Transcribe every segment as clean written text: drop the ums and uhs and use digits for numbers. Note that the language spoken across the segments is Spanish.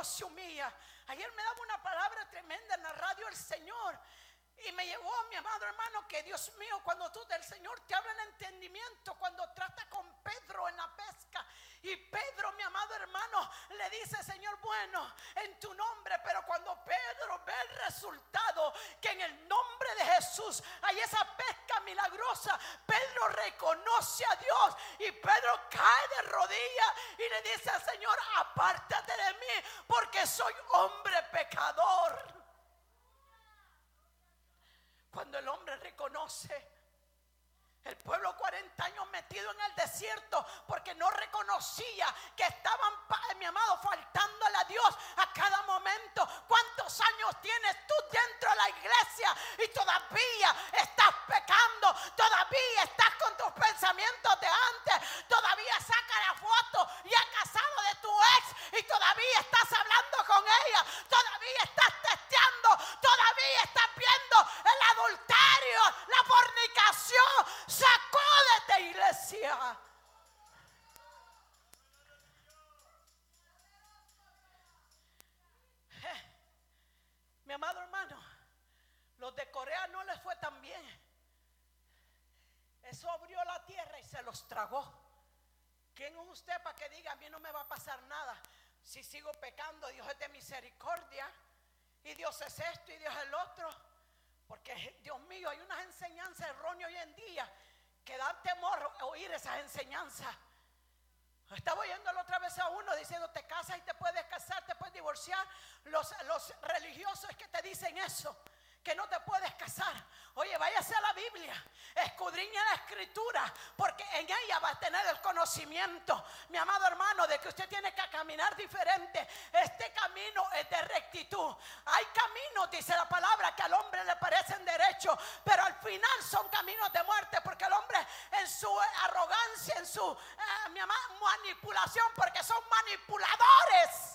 no se humilla. Ayer me daba una palabra tremenda en la radio el Señor. Y me llevó, mi amado hermano, que Dios mío, cuando el Señor te habla en entendimiento, cuando trata con Pedro en la pesca, y Pedro, mi amado hermano, le dice: Señor, bueno, en tu nombre. Pero cuando Pedro ve el resultado, que en el nombre de Jesús hay esa pesca milagrosa, Pedro reconoce a Dios, y Pedro cae de rodillas y le dice al Señor: apártate de mí, porque soy hombre pecador. Cuando el hombre reconoce, el pueblo 40 años metido en el desierto porque no reconocía que estaban, mi amado, faltándole a Dios a cada momento. ¿Cuántos años tienes tú dentro de la iglesia y todavía estás pecando? Todavía estás con tus pensamientos de antes. Todavía saca la foto y has casado de tu ex y todavía estás hablando con ella. Todavía estás testeando. Todavía estás viendo el adulterio, la fornicación. Sacúdete, iglesia. Mi amado hermano, los de Corea no les fue tan bien. Eso abrió la tierra y se los tragó. ¿Quién es usted para que diga: a mí no me va a pasar nada? Si sigo pecando, Dios es de misericordia, y Dios es esto y Dios es el otro. Porque, Dios mío, hay unas enseñanzas erróneas hoy en día que dan temor oír esas enseñanzas. Estaba oyendo la otra vez a uno diciendo: te casas y te puedes casar, te puedes divorciar. Los religiosos es que te dicen eso, que no te puedes casar. Oye, váyase a la Biblia, escudriña la escritura, porque en ella va a tener el conocimiento, mi amado hermano, de que usted tiene que caminar diferente. Este camino es de rectitud. Hay caminos, dice la palabra, que al hombre le parecen derechos, pero al final son caminos de muerte, porque el hombre en su arrogancia, en su manipulación, porque son manipuladores,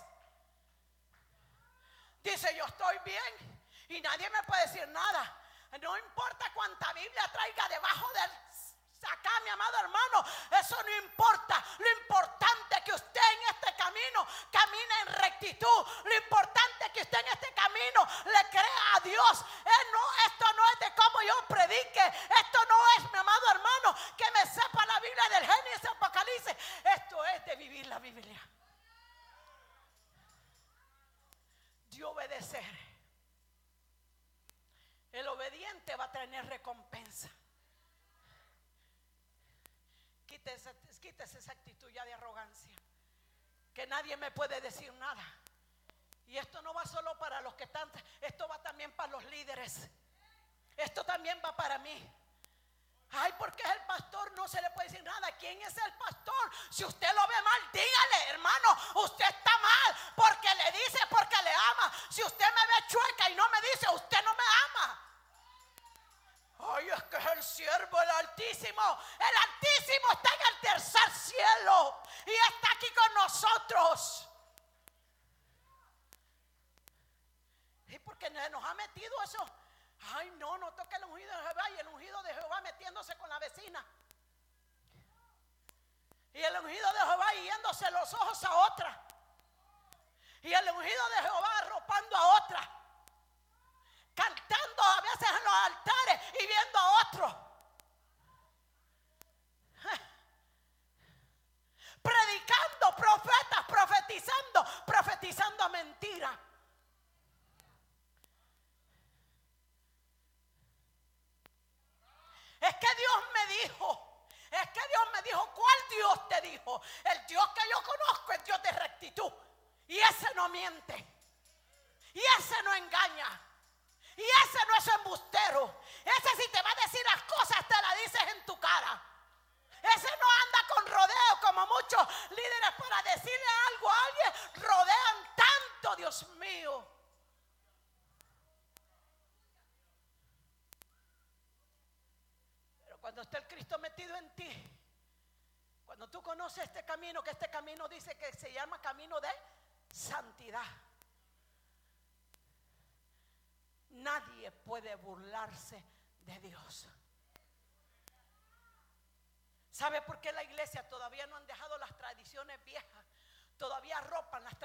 dice: yo estoy bien y nadie me puede decir nada. No importa cuánta Biblia traiga debajo del acá, mi amado hermano, eso no importa. Lo importante es que usted en este camino camine en rectitud. Lo importante es que usted en este camino le crea a Dios. Esto no es de cómo yo predique. Esto no es, mi amado hermano, que me sepa la Biblia del Génesis y Apocalipsis. Esto es de vivir la Biblia, de obedecer. El obediente va a tener recompensa. Quítese esa actitud ya de arrogancia, que nadie me puede decir nada. Y esto no va solo para los que están, esto va también para los líderes. Esto también va para mí. Ay, porque es el pastor, no se le puede decir nada. ¿Quién es el pastor? Si usted lo ve mal, dígale: hermano, usted está mal, porque le dice, porque le ama. Si usted me ve chueca y no me dice, usted no me ama. Ay, es que es el siervo del Altísimo. El Altísimo está en el tercer cielo y está aquí con nosotros. ¿Y por qué nos ha metido eso? Ay, no toque el ungido de Jehová, y el ungido de Jehová metiéndose con la vecina, y el ungido de Jehová yéndose los ojos a otra, y el ungido de Jehová arropando a otra, cantando a veces en los altares y viendo a otro, predicando, profetas profetizando mentira. Es que Dios me dijo. ¿Cuál Dios te dijo? El Dios que yo conozco es Dios de rectitud, y ese no miente, y ese no engaña, y ese no es embustero. Ese, si te va a decir las cosas, te las dices en tu cara. Ese no anda con rodeo como muchos líderes para decirle algo a alguien. Rodean tanto, Dios mío. Pero cuando está el Cristo metido en ti, cuando tú conoces este camino, que este camino dice que se llama camino de santidad, nadie puede burlarse de Dios. ¿Sabe por qué la iglesia todavía no han dejado las tradiciones viejas? Todavía arropan las tradiciones